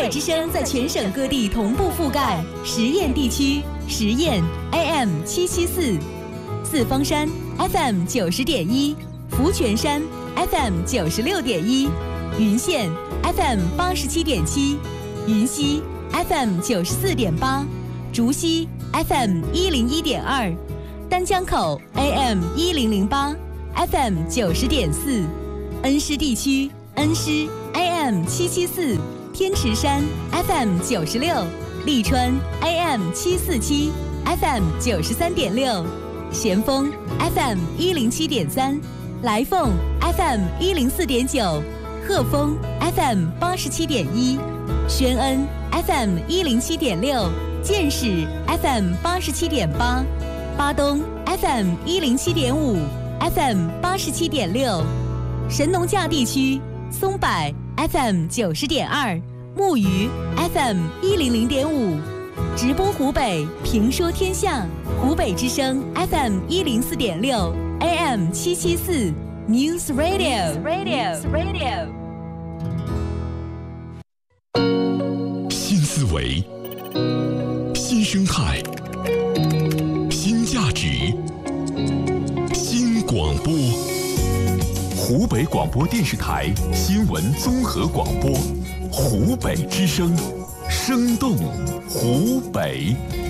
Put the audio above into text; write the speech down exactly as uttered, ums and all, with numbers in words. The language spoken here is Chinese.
北之声在全省各地同步覆盖，十堰地区十堰 A M 七七四，四方山 F M 九十点一，福泉山 F M 九十六点一，云县 F M 八十七点七，云溪 F M 九十四点八，竹溪 F M 一零一点二，丹江口 A M 一零零八 F M 九十点四，恩施地区恩施 A M 七七四，天池山 F M 九十六，利川 A M 七四七 F M 九十三点六，咸丰 F M 一零七点三，来凤 F M 一零四点九，鹤峰 F M 八十七点一，宣恩 F M 一零七点六，建始 F M 八十七点八，巴东 F M 一零七点五 ，F M 八十七点六，神农架地区松柏 F M 九十点二，木鱼 F M 一零零点五，直播湖北，评说天下，湖北之声 F M 一零四点六 A M 七七四 News Radio Radio Radio。 新思维，新生态，新价值，新广播。湖北广播电视台新闻综合广播，湖北之声，生动湖北。